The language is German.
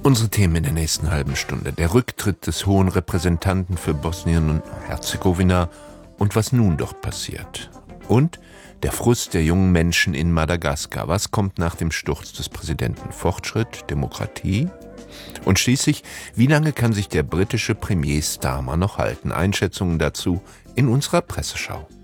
Unsere Themen in der nächsten halben Stunde. Der Rücktritt des hohen Repräsentanten für Bosnien und Herzegowina und was nun doch passiert. Und der Frust der jungen Menschen in Madagaskar. Was kommt nach dem Sturz des Präsidenten? Fortschritt, Demokratie? Und schließlich, wie lange kann sich der britische Premier Starmer noch halten? Einschätzungen dazu in unserer Presseschau.